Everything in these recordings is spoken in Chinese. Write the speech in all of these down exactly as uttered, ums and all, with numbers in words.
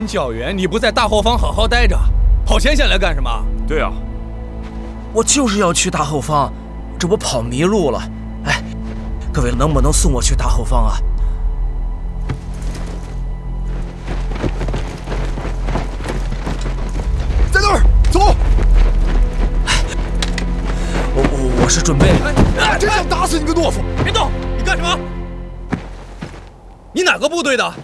教员，你不在大后方好好待着，跑前线来干什么？ 对啊， 我就是要去大后方，这不跑迷路了。哎，各位能不能送我去大后方啊？ 在那儿，走！ 我我我是准备…… 哎，真想打死你个懦夫！ 别动！你干什么？你哪个部队的？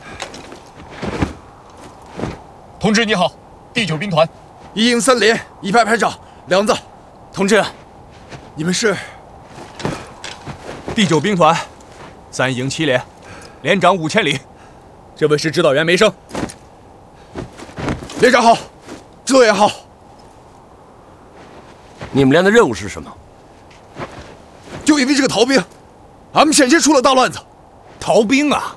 同志你好，第九兵团， 一营三连一排排长梁子， 同志， 你们是第九兵团三营七连，连长五千里，这位是指导员梅生。 连长好，指导员好。 你们连的任务是什么？ 就因为这个逃兵，俺们险些出了大乱子。 逃兵啊！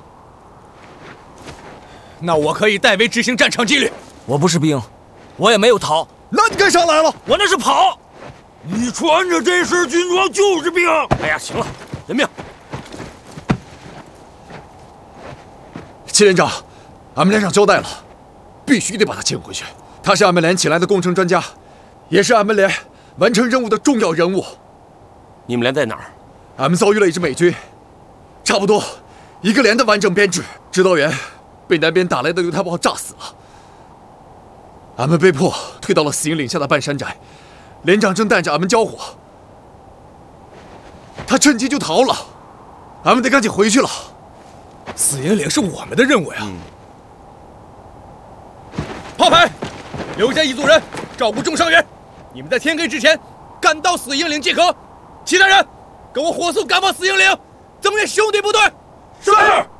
那我可以代为执行战场纪律。 我不是兵，我也没有逃。 那你干啥来了？ 我那是跑。 你穿着这身军装就是兵。哎呀，行了，认命。 戚连长，俺们连长交代了，必须得把他请回去。他是俺们连请来的工程专家，也是俺们连完成任务的重要人物。 你们连在哪儿？ 俺们遭遇了一支美军，差不多一个连的完整编制。指导员 被南边打来的榴弹炮炸死了，俺们被迫退到了死营岭下的半山寨，连长正带着俺们交火，他趁机就逃了，俺们得赶紧回去了。 死营岭是我们的任务呀！嗯、炮排，留下一组人照顾重伤员，你们在天黑之前赶到死营岭即可。其他人，跟我火速赶往死营岭，增援兄弟部队。 是。